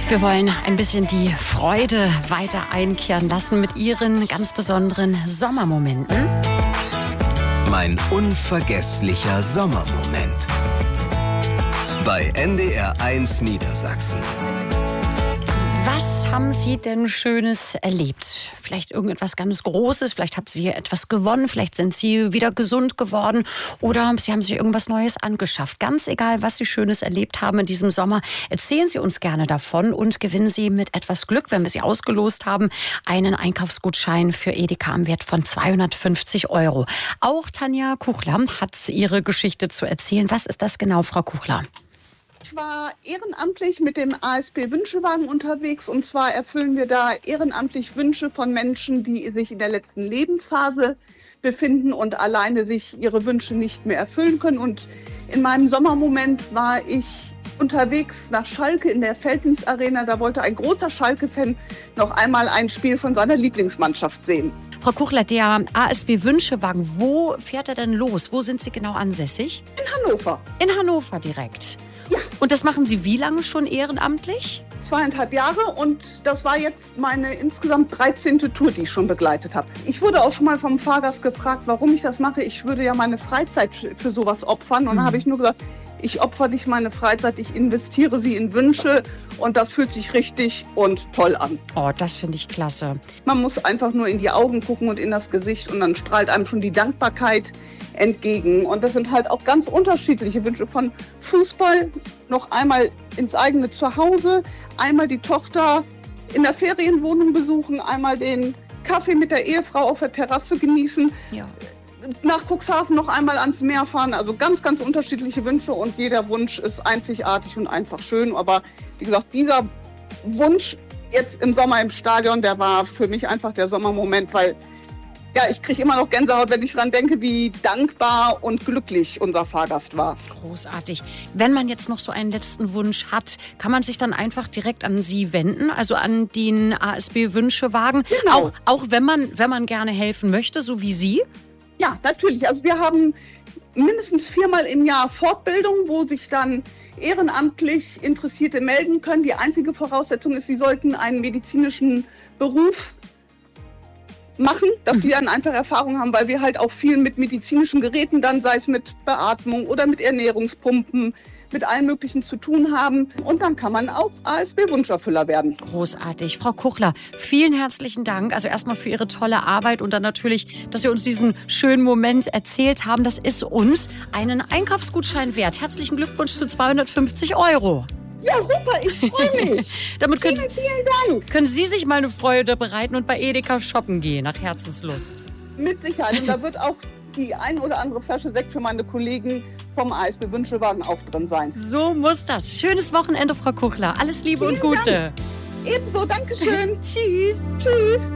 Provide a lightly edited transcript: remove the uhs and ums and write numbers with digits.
Wir wollen ein bisschen die Freude weiter einkehren lassen mit Ihren ganz besonderen Sommermomenten. Mein unvergesslicher Sommermoment. Bei NDR1 Niedersachsen. Was haben Sie denn Schönes erlebt? Vielleicht irgendetwas ganz Großes, vielleicht haben Sie etwas gewonnen, vielleicht sind Sie wieder gesund geworden oder Sie haben sich irgendwas Neues angeschafft. Ganz egal, was Sie Schönes erlebt haben in diesem Sommer, erzählen Sie uns gerne davon und gewinnen Sie mit etwas Glück, wenn wir Sie ausgelost haben, einen Einkaufsgutschein für Edeka im Wert von 250 €. Auch Tanja Kuchler hat ihre Geschichte zu erzählen. Was ist das genau, Frau Kuchler? Ich war ehrenamtlich mit dem ASB Wünschewagen unterwegs, und zwar erfüllen wir da ehrenamtlich Wünsche von Menschen, die sich in der letzten Lebensphase befinden und alleine sich ihre Wünsche nicht mehr erfüllen können. Und in meinem Sommermoment war ich unterwegs nach Schalke in der Felddienstarena. Da wollte ein großer Schalke-Fan noch einmal ein Spiel von seiner Lieblingsmannschaft sehen. Frau Kuchler, der ASB Wünschewagen, wo fährt er denn los? Wo sind Sie genau ansässig? In Hannover. In Hannover direkt? Ja. Und das machen Sie wie lange schon ehrenamtlich? 2,5 Jahre, und das war jetzt meine insgesamt 13. Tour, die ich schon begleitet habe. Ich wurde auch schon mal vom Fahrgast gefragt, warum ich das mache. Ich würde ja meine Freizeit für sowas opfern. Und dann habe ich nur gesagt, ich opfere nicht meine Freizeit, ich investiere sie in Wünsche, und das fühlt sich richtig und toll an. Oh, das finde ich klasse. Man muss einfach nur in die Augen gucken und in das Gesicht, und dann strahlt einem schon die Dankbarkeit entgegen. Und das sind halt auch ganz unterschiedliche Wünsche, von Fußball noch einmal ins eigene Zuhause, einmal die Tochter in der Ferienwohnung besuchen, einmal den Kaffee mit der Ehefrau auf der Terrasse genießen. Ja. Nach Cuxhaven noch einmal ans Meer fahren. Also ganz, ganz unterschiedliche Wünsche, und jeder Wunsch ist einzigartig und einfach schön. Aber wie gesagt, dieser Wunsch jetzt im Sommer im Stadion, der war für mich einfach der Sommermoment, weil ja, ich kriege immer noch Gänsehaut, wenn ich daran denke, wie dankbar und glücklich unser Fahrgast war. Großartig. Wenn man jetzt noch so einen letzten Wunsch hat, kann man sich dann einfach direkt an Sie wenden, also an den ASB Wünschewagen. Genau. Auch wenn man gerne helfen möchte, so wie Sie? Ja, natürlich. Also wir haben mindestens 4-mal im Jahr Fortbildung, wo sich dann ehrenamtlich Interessierte melden können. Die einzige Voraussetzung ist, sie sollten einen medizinischen Beruf machen, dass sie dann einfach Erfahrung haben, weil wir halt auch viel mit medizinischen Geräten dann, sei es mit Beatmung oder mit Ernährungspumpen, mit allem Möglichen zu tun haben. Und dann kann man auch ASB-Wunscherfüller werden. Großartig. Frau Kuchler, vielen herzlichen Dank. Also erstmal für Ihre tolle Arbeit und dann natürlich, dass Sie uns diesen schönen Moment erzählt haben. Das ist uns einen Einkaufsgutschein wert. Herzlichen Glückwunsch zu 250 €. Ja, super, ich freue mich. Damit vielen Dank. können Sie sich mal eine Freude bereiten und bei Edeka shoppen gehen, nach Herzenslust. Mit Sicherheit. Und da wird auch die ein oder andere Flasche Sekt für meine Kollegen vom ASB Wünschewagen auch drin sein. So muss das. Schönes Wochenende, Frau Kuchler. Alles Liebe und Gute. Dank. Ebenso, Dankeschön. Tschüss. Tschüss.